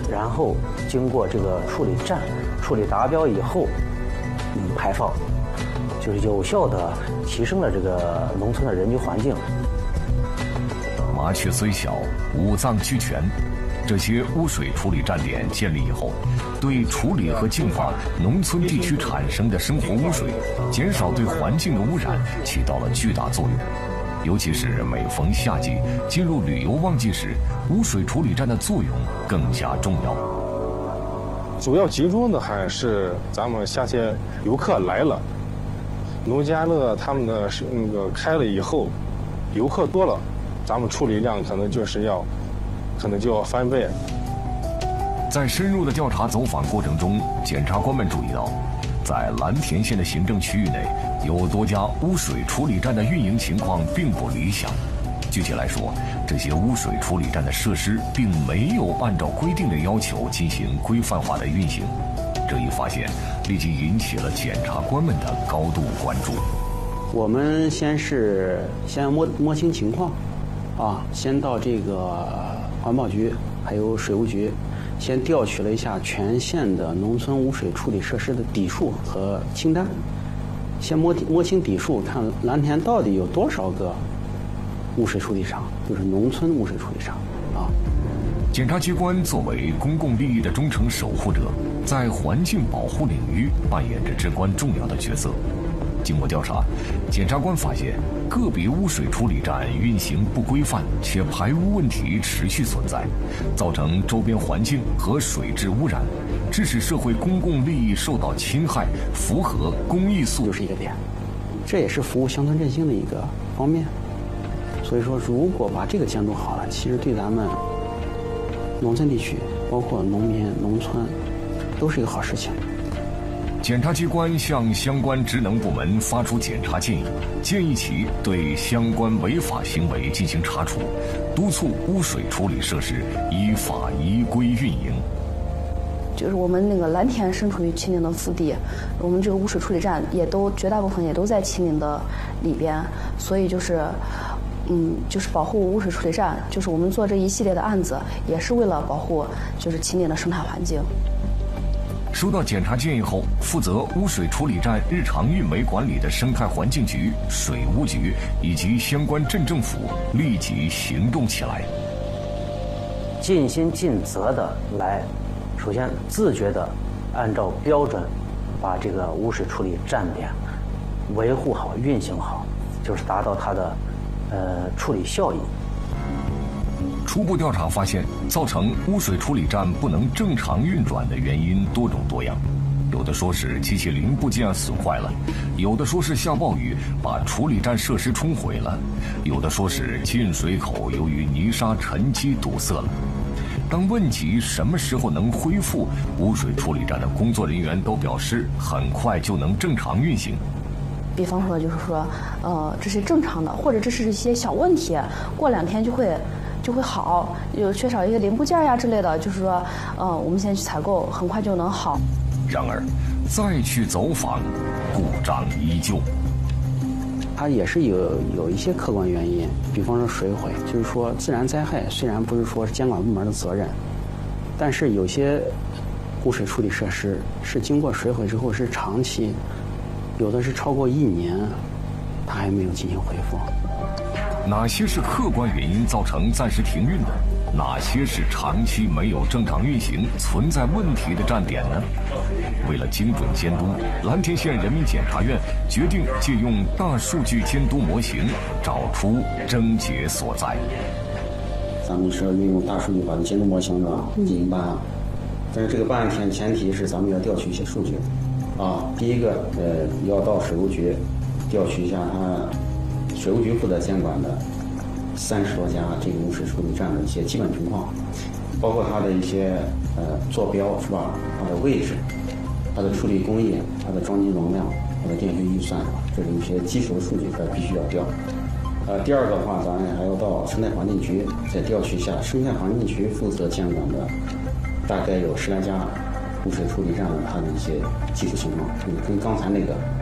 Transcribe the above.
然后经过这个处理站处理达标以后，排放，就是有效的提升了这个农村的人居环境。 麻雀虽小，五脏俱全。这些污水处理站点建立以后，对处理和净化农村地区产生的生活污水，减少对环境的污染，起到了巨大作用。尤其是每逢夏季进入旅游旺季时，污水处理站的作用更加重要。 主要集中的还是咱们夏天游客来了，农家乐他们的开了以后，游客多了，咱们处理量可能就要翻倍。 在深入的调查走访过程中，检察官们注意到，在蓝田县的行政区域内，有多家污水处理站的运营情况并不理想。具体来说，这些污水处理站的设施并没有按照规定的要求进行规范化的运行。这一发现立即引起了检察官们的高度关注。 我们先摸清情况，先到这个环保局还有水务局，先调取了一下全县的农村污水处理设施的底数和清单，先摸清底数，看蓝田到底有多少个污水处理厂，就是农村污水处理厂啊。 检察机关作为公共利益的忠诚守护者，在环境保护领域扮演着至关重要的角色。经过调查，检察官发现个别污水处理站运行不规范，且排污问题持续存在，造成周边环境和水质污染，致使社会公共利益受到侵害，符合公益诉求就是一个点，这也是服务乡村振兴的一个方面。所以说，如果把这个监督好了，其实对咱们农村地区，包括农民、农村，都是一个好事情。 检察机关向相关职能部门发出检察建议，建议其对相关违法行为进行查处，督促污水处理设施依法依规运营。 就是我们那个蓝田身处于秦岭的腹地，我们这个污水处理站绝大部分也都在秦岭的里边，所以就是保护污水处理站，就是我们做这一系列的案子，也是为了保护就是秦岭的生态环境。 收到检察建议后，负责污水处理站日常运维管理的生态环境局、水务局以及相关镇政府立即行动起来， 尽心尽责的来，首先自觉的按照标准把这个污水处理站点维护好、运行好，就是达到它的处理效益。 初步调查发现，造成污水处理站不能正常运转的原因多种多样，有的说是机器零部件损坏了，有的说是下暴雨把处理站设施冲毁了，有的说是进水口由于泥沙沉积堵塞了。当问及什么时候能恢复，污水处理站的工作人员都表示很快就能正常运行。 比方说就是说这是正常的，或者这是一些小问题，过2天就会好，有缺少一些零部件呀之类的，就是说我们现在去采购，很快就能好。 然而再去走访，故障依旧。 它也是有一些客观原因，比方说水毁，就是说自然灾害虽然不是说是监管部门的责任，但是有些污水处理设施是经过水毁之后是长期，有的是超过1年，它还没有进行恢复。 哪些是客观原因造成暂时停运的？哪些是长期没有正常运行、存在问题的站点呢？为了精准监督，蓝田县人民检察院决定借用大数据监督模型，找出症结所在。 咱们是要运用大数据把监督模型进行办案，但是这个办案前提是咱们要调取一些数据第一个要到水务局调取一下它水务局负责监管的30多家这个污水处理站的一些基本情况，包括它的一些坐标是吧？它的位置、它的处理工艺、它的装机容量、它的电费预算，这是一些基础的数据，它必须要调。第二个的话，咱们还要到生态环境局再调取一下生态环境局负责监管的大概有10来家污水处理站的它的一些技术情况，跟刚才那个